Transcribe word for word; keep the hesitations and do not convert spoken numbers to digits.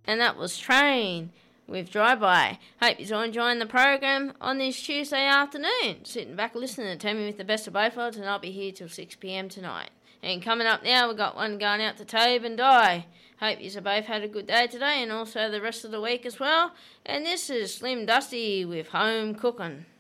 And that was Train with Drive By. Hope you're all enjoying the program on this Tuesday afternoon. Sitting back listening to Tammy with the best of both worlds, and I'll be here till six p.m. tonight. And coming up now, we've got one going out to Tobe and Di. Hope you both had a good day today and also the rest of the week as well. And this is Slim Dusty with Home Cooking.